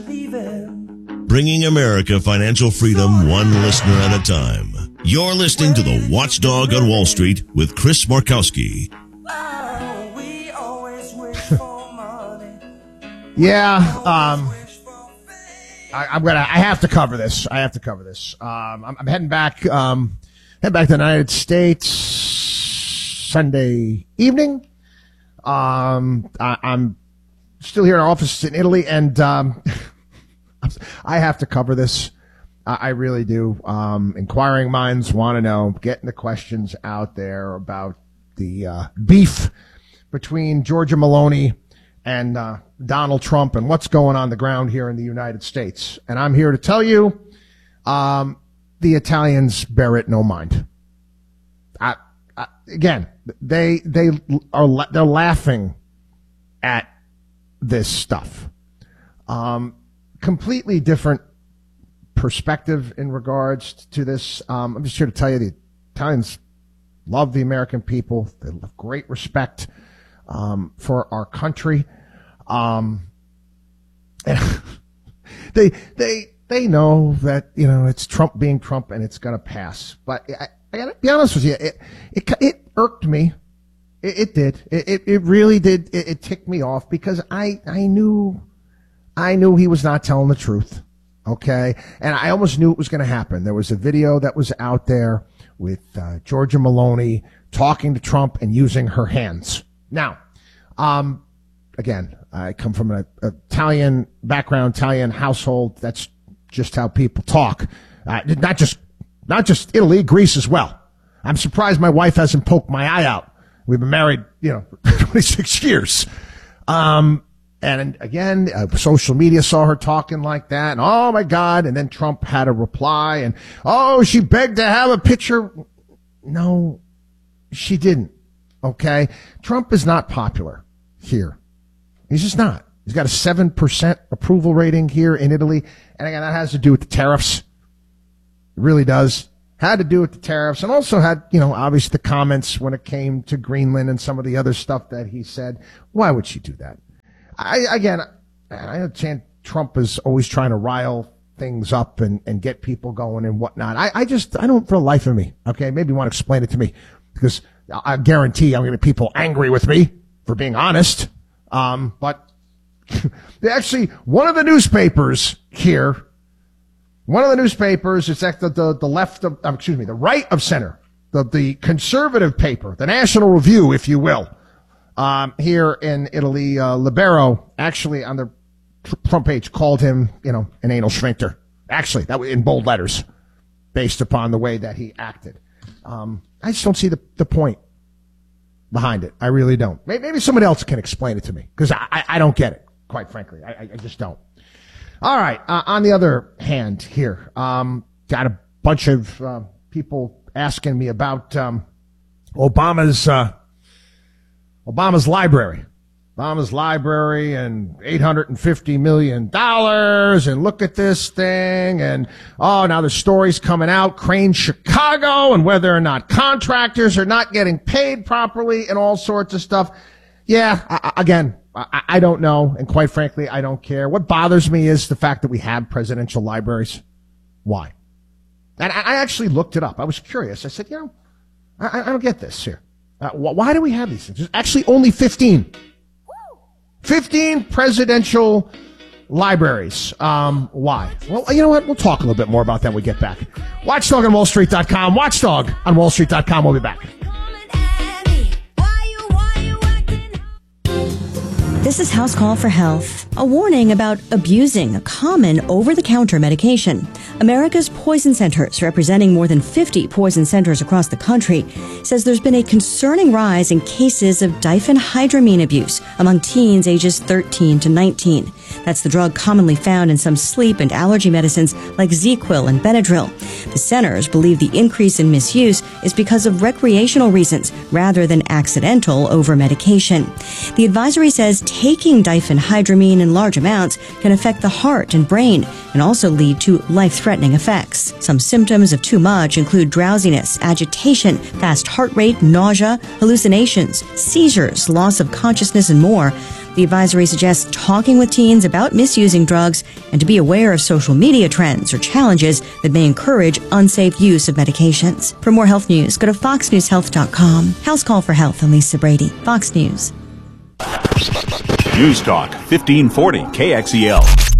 Bringing America financial freedom one listener at a time. You're listening to The Watchdog on Wall Street with Chris Markowski. Yeah, I have to cover this. I'm heading back to the United States Sunday evening. I'm still here in our office in Italy, and I have to cover this. I really do. Inquiring minds want to know, getting the questions out there about the beef between Giorgia Meloni and Donald Trump and what's going on the ground here in the United States. And I'm here to tell you, the Italians bear it no mind. Again, they're laughing at this stuff. Completely different perspective in regards to this. I'm just here to tell you the Italians love the American people. They have great respect for our country. And they know that, you know, it's Trump being Trump and it's going to pass. But I got to be honest with you, it irked me. It did. It really did. It ticked me off because I knew he was not telling the truth. Okay. And I almost knew it was going to happen. There was a video that was out there with Giorgia Meloni talking to Trump and using her hands. Now, again, I come from an Italian background, Italian household. That's just how people talk. Not just Italy, Greece as well. I'm surprised my wife hasn't poked my eye out. We've been married, 26 years. And again, social media saw her talking like that. And oh my God. And then Trump had a reply and, oh, she begged to have a picture. No, she didn't. Okay. Trump is not popular here. He's just not. He's got a 7% approval rating here in Italy. And again, that has to do with the tariffs. It really does. Had to do with the tariffs and also had, obviously the comments when it came to Greenland and some of the other stuff that he said. Why would she do that? I understand Trump is always trying to rile things up and get people going and whatnot. I don't for the life of me. Okay. Maybe you want to explain it to me because I guarantee I'm going to get people angry with me for being honest. But actually one of the newspapers here, it's actually the right of center, the conservative paper, the National Review, if you will. Here in Italy, Libero actually on the front page called him, an anal sphincter. Actually, that was in bold letters based upon the way that he acted. I just don't see the point behind it. I really don't. Maybe somebody else can explain it to me because I don't get it, quite frankly. I just don't. All right. On the other hand here, got a bunch of people asking me about Obama's library. Obama's library and $850 million. And look at this thing. And, now the story's coming out. Crane Chicago and whether or not contractors are not getting paid properly and all sorts of stuff. Yeah, I don't know. And quite frankly, I don't care. What bothers me is the fact that we have presidential libraries. Why? And I actually looked it up. I was curious. I said, I don't get this here. Why do we have these things? There's actually only 15. 15 presidential libraries. Why? Well, you know what? We'll talk a little bit more about that when we get back. Watchdog on WallStreet.com. Watchdog on WallStreet.com. We'll be back. This is House Call for Health. A warning about abusing a common over-the-counter medication. America's Poison Centers, representing more than 50 poison centers across the country, says there's been a concerning rise in cases of diphenhydramine abuse among teens ages 13 to 19. That's the drug commonly found in some sleep and allergy medicines like ZzzQuil and Benadryl. The centers believe the increase in misuse is because of recreational reasons rather than accidental over-medication. The advisory says taking diphenhydramine in large amounts can affect the heart and brain and also lead to life-threatening effects. Some symptoms of too much include drowsiness, agitation, fast heart rate, nausea, hallucinations, seizures, loss of consciousness, and more. The advisory suggests talking with teens about misusing drugs and to be aware of social media trends or challenges that may encourage unsafe use of medications. For more health news, go to foxnewshealth.com. House Call for Health, I'm Lisa Brady, Fox News. News Talk 1540 KXEL.